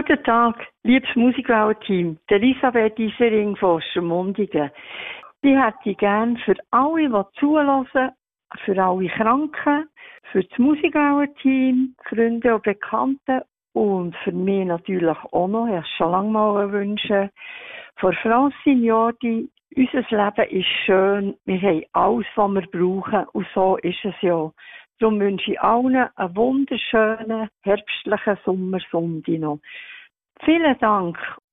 Guten Tag, liebes Musikwelt-Team, Elisabeth Isering von Ostermundigen. Ich hätte gerne für alle, die zuhören, für alle Kranken, für das Musikwelt-Team, Freunde und Bekannte und für mich natürlich auch noch, ich habe schon lange mal wünschen, von Francine Jordi, unser Leben ist schön, wir haben alles, was wir brauchen und so ist es ja. Darum wünsche ich allen einen wunderschönen, herbstlichen Sommersonntag noch. Vielen Dank